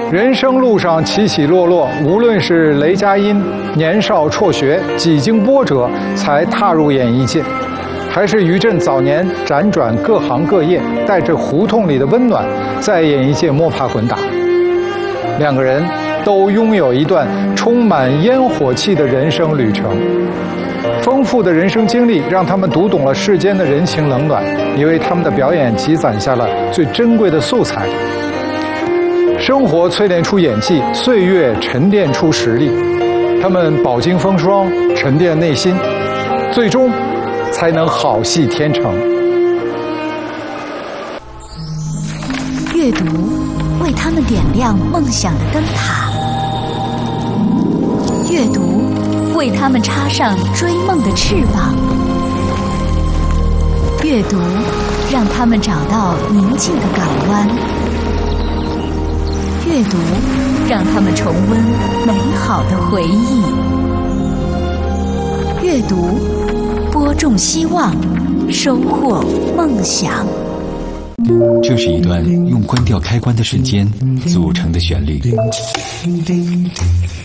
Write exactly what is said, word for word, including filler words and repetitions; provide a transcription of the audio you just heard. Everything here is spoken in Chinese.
人生路上起起落落，无论是雷佳音年少辍学、几经波折才踏入演艺界，还是于震早年辗转各行各业，带着胡同里的温暖，在演艺界摸爬滚打。两个人都拥有一段充满烟火气的人生旅程。丰富的人生经历让他们读懂了世间的人情冷暖，也为他们的表演积攒下了最珍贵的素材。生活淬炼出演技，岁月沉淀出实力。他们饱经风霜，沉淀内心，最终才能好戏天成。 阅读为他们点亮梦想的灯塔，阅读为他们插上追梦的翅膀，阅读让他们找到宁静的港湾，阅读让他们重温美好的回忆，阅读播种希望，收获梦想。 这是一段用关掉开关的瞬间组成的旋律。